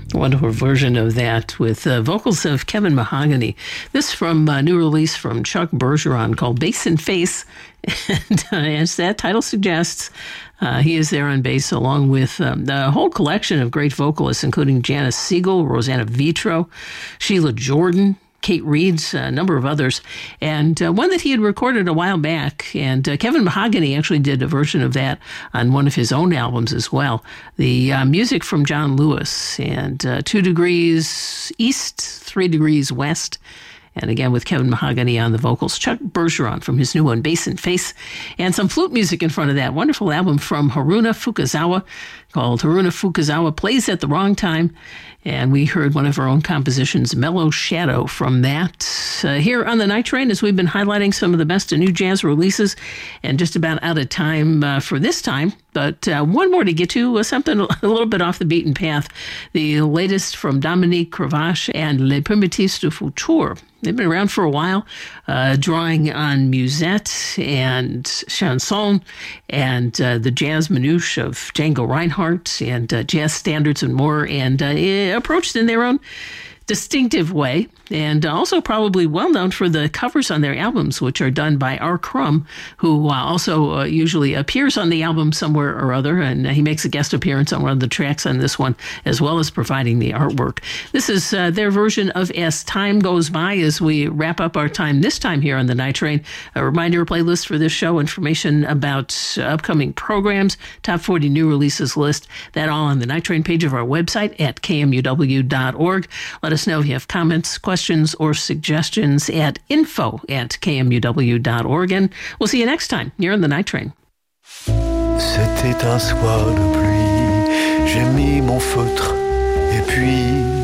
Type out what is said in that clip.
Wonderful version of that with vocals of Kevin Mahogany. This from a new release from Chuck Bergeron called Bass and Face. And as that title suggests, he is there on bass along with the whole collection of great vocalists, including Janice Siegel, Rosanna Vitro, Sheila Jordan, Kate Reeds, a number of others, and one that he had recorded a while back. And Kevin Mahogany actually did a version of that on one of his own albums as well. The music from John Lewis, and 2 degrees east, 3 degrees west. And again, with Kevin Mahogany on the vocals, Chuck Bergeron from his new one, Bass and Face, and some flute music in front of that. Wonderful album from Haruna Fukazawa called Haruna Fukazawa Plays at the Wrong Time. And we heard one of our own compositions, Mellow Shadow, from that. Here on the Night Train, as we've been highlighting some of the best new jazz releases, and just about out of time for this time. But one more to get to, something a little bit off the beaten path. The latest from Dominique Cravache and Les Primitifs du Futur. They've been around for a while, drawing on musette and chanson and the jazz minutiae of Django Reinhardt and jazz standards and more, and approached in their own distinctive way, and also probably well known for the covers on their albums, which are done by R. Crumb, who also usually appears on the album somewhere or other, and he makes a guest appearance on one of the tracks on this one, as well as providing the artwork. This is their version of As Time Goes By, as we wrap up our time this time here on the Night Train. A reminder, playlist for this show, information about upcoming programs, top 40 new releases list, that all on the Night Train page of our website at kmuw.org. Let us know if you have comments, questions, or suggestions at info@kmuw.org. And we'll see you next time here on the Night Train. C'était un soir de pluie, j'ai mis mon feutre et puis